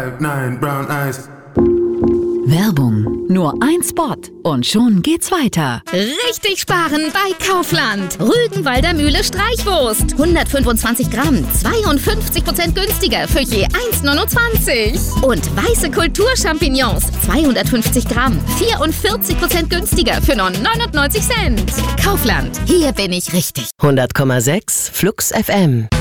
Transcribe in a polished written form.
9 brown eyes. Werbung. Nur ein Spot und schon geht's weiter. Richtig sparen bei Kaufland. Rügenwalder Mühle Streichwurst. 125 Gramm, 52% günstiger für je 1,29. Und weiße Kulturchampignons, 250 Gramm, 44% günstiger für nur 99 Cent. Kaufland, hier bin ich richtig. 100,6 Flux FM.